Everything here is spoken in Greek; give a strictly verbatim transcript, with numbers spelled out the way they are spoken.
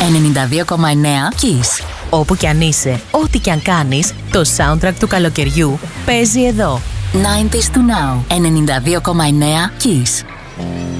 ενενήντα δύο κόμμα εννέα Kiss. Όπου κι αν είσαι, ό,τι κι αν κάνεις, το soundtrack του καλοκαιριού παίζει εδώ. ενενήντα to now. ενενήντα δύο κόμμα εννέα Kiss.